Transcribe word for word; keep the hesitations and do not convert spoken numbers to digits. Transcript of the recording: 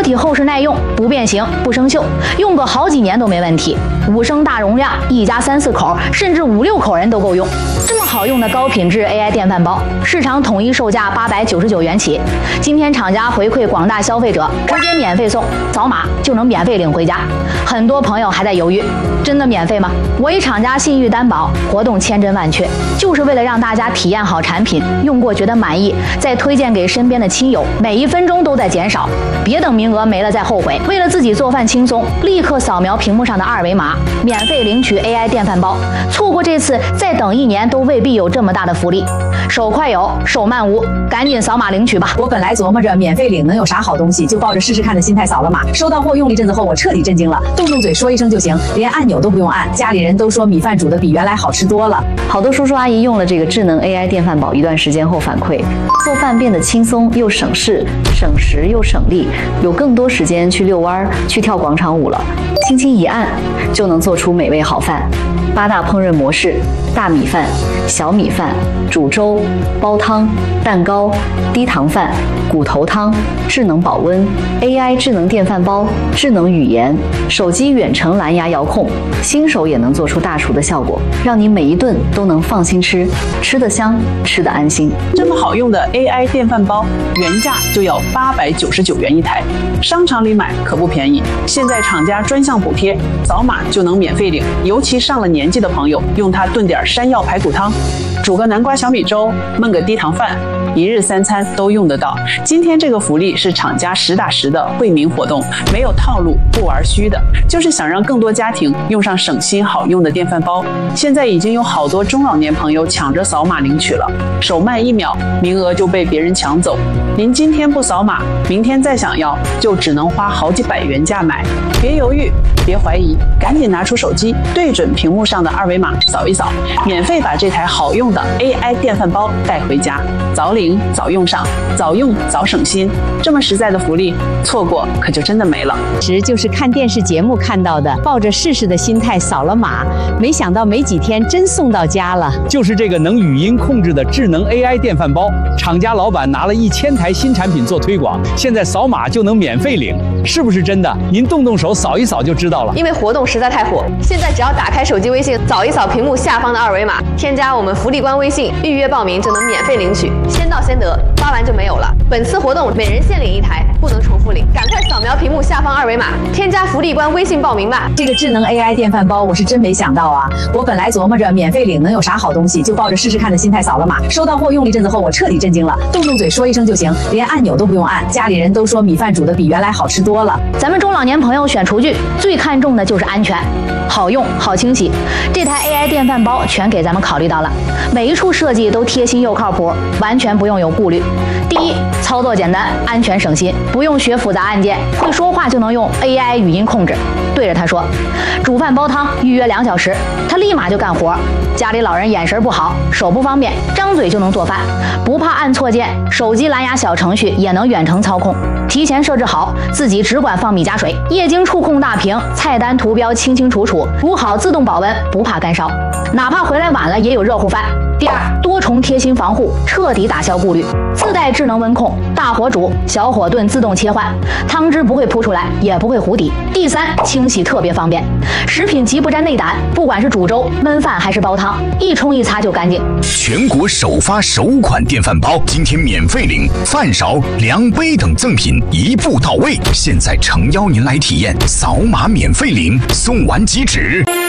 体厚实耐用，不变形不生锈，用个好几年都没问题。五升大容量，一家三四口甚至五六口人都够用。这么好用的高品质 A I 电饭煲，市场统一售价八百九十九元起。今天厂家回馈广大消费者，直接免费送，扫码就能免费领回家。很多朋友还在犹豫，真的免费吗？我一厂家信誉担保，活动千真万确，就是为了让大家体验好产品，用过觉得满意，再推荐给身边的亲友，每一分钟都在减少。别等名额没了再后悔。为了自己做饭轻松，立刻扫描屏幕上的二维码，免费领取 A I 电饭煲。错过这次，再等一年都未必有这么大的福利。手快有，手慢无，赶紧扫码领取吧。 我本来琢磨着免费领能有啥好东西，就抱着试试看的心态扫了码。收到货用了一阵子后，我彻底震惊了，动动嘴说一声就行，连按钮都不用按。家里人都说米饭煮的比原来好吃多了。 好多叔叔阿姨用了这个智能 A I 电饭煲一段时间后反馈，做饭变得轻松又省事，省时又省力，有更多时间去遛弯、去跳广场舞了。轻轻一按就能做出美味好饭。八大烹饪模式：大米饭、小米饭、煮粥、煲汤、蛋糕、低糖饭、骨头汤、智能保温、A I 智能电饭煲、智能语言、手机远程蓝牙遥控，新手也能做出大厨的效果，让你每一顿都能放心吃，吃得香，吃得安心。 这么好用的 A I 电饭煲，原价就要八百九十九元一台，商场里买可不便宜。现在厂家专项补贴，扫码就能免费领。尤其上了年纪的朋友，用它炖点山药排骨汤，煮个南瓜小米粥，焖个低糖饭，一日三餐都用得到。今天这个福利是厂家实打实的惠民活动，没有套路，不玩虚的，就是想让更多家庭用上省心好用的电饭煲。现在已经有好多中老年朋友抢着扫码领取了，手慢一秒，名额就被别人抢走。您今天不扫码，明天再想要，就只能花好几百元价买。别犹豫，别怀疑，赶紧拿出手机，对准屏幕上的二维码扫一扫，免费把这台好用的 A I 电饭煲带回家。早领早用上，早用早省心，这么实在的福利，错过可就真的没了。 时就是看电视节目看到的，抱着试试的心态扫了码，没想到没几天真送到家了。 就是这个能语音控制的智能 A I 电饭煲，厂家老板拿了一千台新产品做推广，现在扫码就能免费领，是不是真的？您动动手扫一扫就知道了。 因为活动实在太火，现在只要打开手机微信，扫一扫屏幕下方的二维码，添加我们福利官微信，预约报名就能免费领取，先到先得，发完就没有了。本次活动每人限领一台，不能重复领，赶快扫描屏幕下方二维码，添加福利官微信报名吧。 这个智能 A I 电饭煲我是真没想到啊！我本来琢磨着免费领能有啥好东西，就抱着试试看的心态扫了码。收到货用了一阵子后，我彻底震惊了，动动嘴说一声就行，连按钮都不用按。家里人都说米饭煮的比原来好吃多了。 咱们中老年朋友选厨具最看重的就是安全，好用好清洗。这台 A I 电饭煲全给咱们考虑到了，每一处设计都贴心又靠谱，完全不用有顾虑。第一，操作简单，安全省心，不用学复杂按键，会说话就能用 A I 语音控制，对着它说煮饭煲汤，预约两小时，它立马就干活。家里老人眼神不好，手不方便，张嘴就能做饭，不怕按错键，手机蓝牙小程序也能远程操控，提前设置好，自己只管放米加水，液晶触控大屏，菜单图标清清楚楚，煮好自动保温，不怕干烧，哪怕回来晚了也有热乎饭。第二，多重贴心防护，彻底打消顾虑，自带智能温控，大火煮小火炖自动切换，汤汁不会扑出来，也不会糊底。第三，清洗特别方便，食品极不沾内胆，不管是煮粥、焖饭还是煲汤，一冲一擦就干净。 全国首发首款电饭煲，今天免费领饭勺、量杯等赠品一步到位，现在诚邀您来体验，扫码免费领，送完即止。